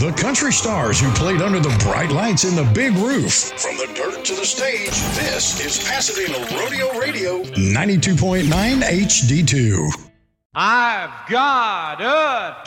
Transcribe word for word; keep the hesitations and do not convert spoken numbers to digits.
The country stars who played under the bright lights in the big roof. From the dirt to the stage, this is Pasadena Rodeo Radio, ninety-two point nine H D two. I've got a